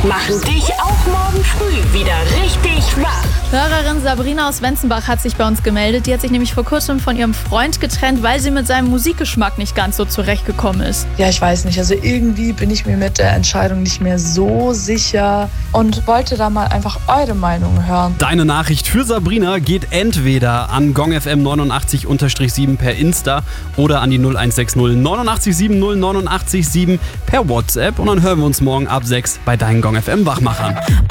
machen dich auch morgen früh wieder richtig wach. Hörerin Sabrina aus Wenzenbach hat sich bei uns gemeldet. Die hat sich nämlich vor kurzem von ihrem Freund getrennt, weil sie mit seinem Musikgeschmack nicht ganz so zurechtgekommen ist. Ja, ich weiß nicht. Also irgendwie bin ich mir mit der Entscheidung nicht mehr so sicher und wollte da mal einfach eure Meinung hören. Deine Nachricht für Sabrina geht entweder an gongfm 89-7 per Insta oder an die 0160 89 70 89 7 per WhatsApp. Und dann hören wir uns morgen ab 6 bei deinen GongFM Wachmachern.